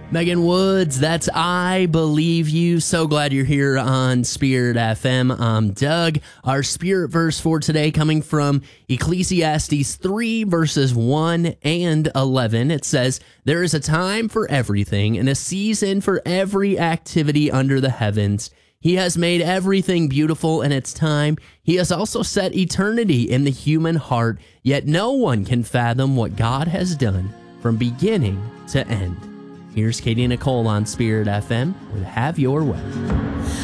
Megan Woods, that's I Believe You. So glad you're here on Spirit FM. I'm Doug. Our Spirit verse for today coming from Ecclesiastes 3 verses 1 and 11. It says, "There is a time for everything and a season for every activity under the heavens. He has made everything beautiful in its time. He has also set eternity in the human heart, yet no one can fathom what God has done from beginning to end." Here's Katie Nicole on Spirit FM with Have Your Way.